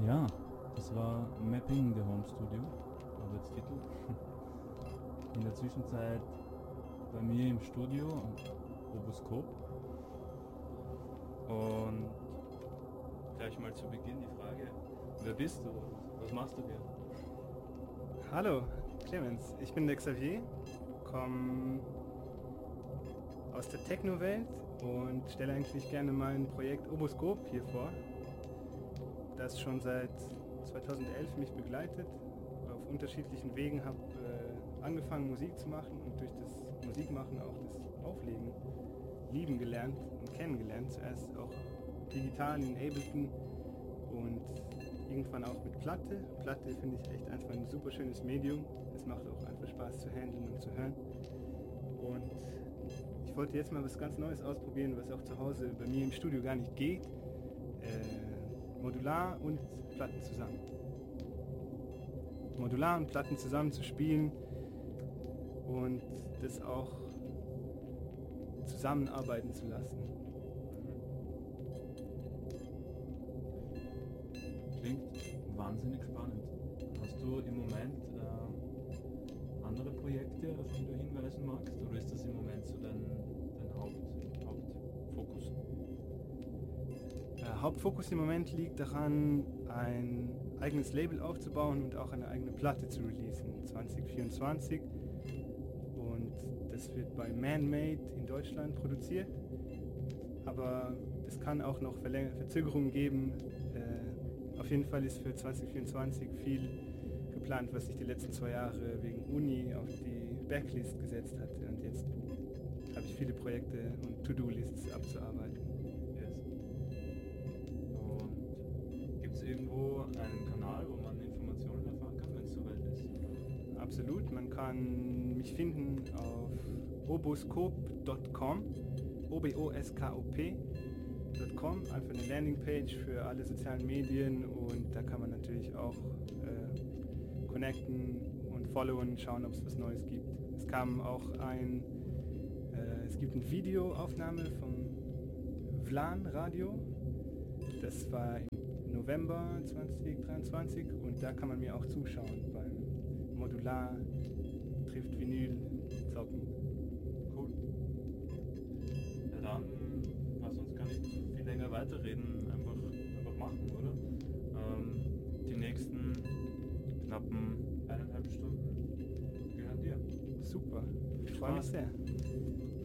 Ja, das war Mapping the Home Studio, Arbeitstitel. In der Zwischenzeit bei mir im Studio Oboskop. Und gleich mal zu Beginn die Frage, wer bist du? Was machst du hier? Hallo, Clemens. Ich bin der Xavier, komme aus der Techno-Welt und stelle eigentlich gerne mein Projekt Oboskop hier vor, das schon seit 2011 mich begleitet. Auf unterschiedlichen Wegen habe angefangen Musik zu machen und durch das Musikmachen auch das Auflegen lieben gelernt und kennengelernt. Zuerst auch digital in Ableton und irgendwann auch mit Platte. Platte finde ich echt einfach ein super schönes Medium. Es macht auch einfach Spaß zu handeln und zu hören. Und ich wollte jetzt mal was ganz Neues ausprobieren, was auch zu Hause bei mir im Studio gar nicht geht. Modular und Platten zusammen. Modular und Platten zusammen zu spielen und das auch zusammenarbeiten zu lassen. Klingt wahnsinnig spannend. Hast du im Moment andere Projekte, auf die du hinweisen magst? Oder ist das im Moment so dein Hauptfokus? Hauptfokus im Moment liegt daran, ein eigenes Label aufzubauen und auch eine eigene Platte zu releasen, 2024. Und das wird bei Man-Made in Deutschland produziert. Aber es kann auch noch Verzögerungen geben. Auf jeden Fall ist für 2024 viel geplant, was sich die letzten 2 Jahre wegen Uni auf die Backlist gesetzt hat. Und jetzt habe ich viele Projekte und To-Do-Lists abzuarbeiten. Yes. Und gibt es irgendwo einen Kanal, wo man Informationen erfahren kann, wenn es soweit ist? Absolut, man kann mich finden auf oboskop.com, oboskop.com, einfach eine Landingpage für alle sozialen Medien und da kann man natürlich auch connecten und followen, schauen, ob es was Neues gibt. Es kam auch es gibt eine Videoaufnahme vom VLAN Radio, das war im November 2023 und da kann man mir auch zuschauen beim Modular trifft Vinyl zocken. Cool. Ja, dann lass uns gar nicht viel länger weiterreden, einfach machen, oder? Die nächsten knappen 1,5 Stunden gehören dir. Super, ich freue mich sehr.